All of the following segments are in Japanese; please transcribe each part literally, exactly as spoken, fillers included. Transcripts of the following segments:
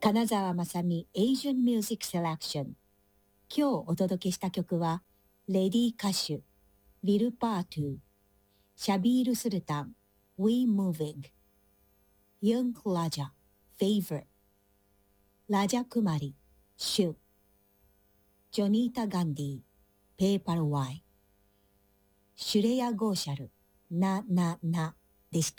金沢雅美 Asian Music Selection。 今日お届けした曲はレディ歌手ウィル・パートゥ、シャビール・スルタン We Moving、 ユング・ラジャ Favorite、 ラジャ・クマリ Shoot、 ジョニータ・ガンディ Paper Why、 シュレヤ・ゴーシャルなななでした。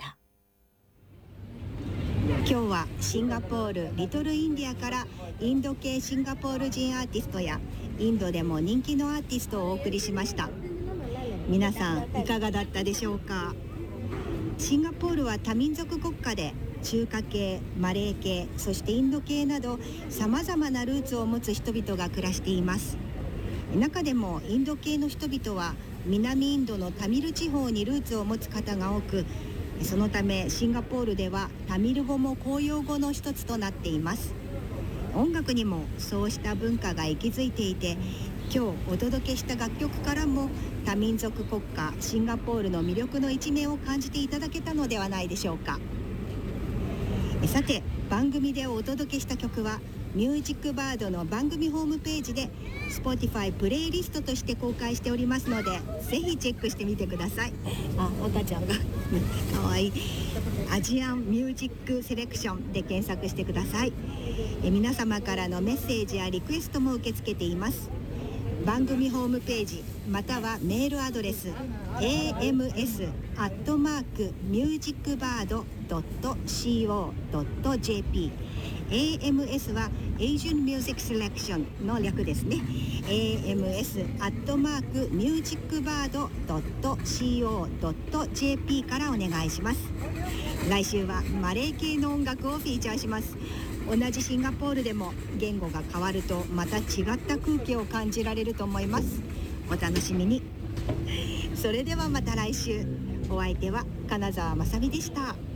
今日はシンガポールリトルインディアからインド系シンガポール人アーティストやインドでも人気のアーティストをお送りしました。皆さんいかがだったでしょうか。シンガポールは多民族国家で中華系、マレー系、そしてインド系などさまざまなルーツを持つ人々が暮らしています。中でもインド系の人々は南インドのタミル地方にルーツを持つ方が多く、そのためシンガポールではタミル語も公用語の一つとなっています。音楽にもそうした文化が息づいていて、今日お届けした楽曲からも多民族国家シンガポールの魅力の一面を感じていただけたのではないでしょうか。さて番組でお届けした曲はミュージックバードの番組ホームページで Spotify プレイリストとして公開しておりますので、ぜひチェックしてみてください。あ、赤ちゃんがかわいい。アジアンミュージックセレクションで検索してください。え皆様からのメッセージやリクエストも受け付けています。番組ホームページまたはメールアドレス エーエムエス アットマーク ミュージックバード ドット コー ドット ジェーピー、 エーエムエス は Asian Music Selection の略ですね。 エーエムエス アットマーク ミュージックバード ドット コー ドット ジェーピー からお願いします。来週はマレー系の音楽をフィーチャーします。同じシンガポールでも言語が変わるとまた違った空気を感じられると思います。お楽しみに。それではまた来週。お相手は金沢雅美でした。